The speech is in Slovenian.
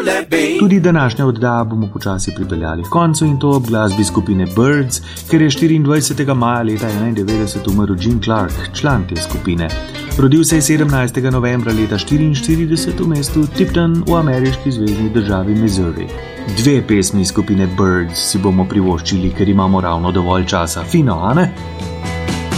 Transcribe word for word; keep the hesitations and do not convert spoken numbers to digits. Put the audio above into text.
Tudi današnja oddaja bomo počasi pripeljali k koncu in to ob glasbi skupine Birds, ker je štiriindvajsetega maja leta enaindevetdeset umrl Gene Clark, član te skupine. Rodil se je sedemnajstega novembra leta štiriinštirideset v mestu Tipton v ameriški zvezni državi Missouri. Dve pesmi skupine Birds si bomo privoščili, ker imamo ravno dovolj časa. Fino, a ne?